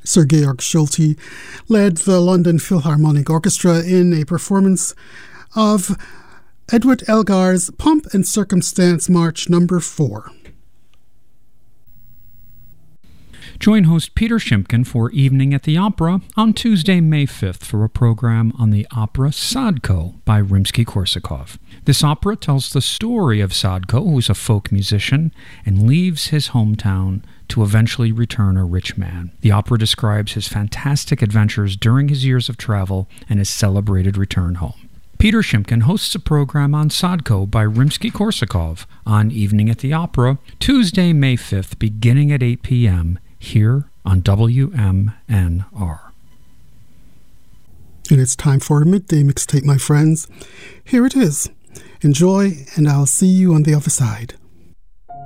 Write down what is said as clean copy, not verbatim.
Sir Georg Schulte led the London Philharmonic Orchestra in a performance of Edward Elgar's Pomp and Circumstance March No. 4. Join host Peter Shimkin for Evening at the Opera on Tuesday, May 5th for a program on the opera Sadko by Rimsky-Korsakov. This opera tells the story of Sadko, who is a folk musician and leaves his hometown to eventually return a rich man. The opera describes his fantastic adventures during his years of travel and his celebrated return home. Peter Shimkin hosts a program on Sadko by Rimsky-Korsakov on Evening at the Opera, Tuesday, May 5th, beginning at 8 p.m., here on WMNR. And it's time for a midday mixtape, my friends. Here it is. Enjoy, and I'll see you on the other side.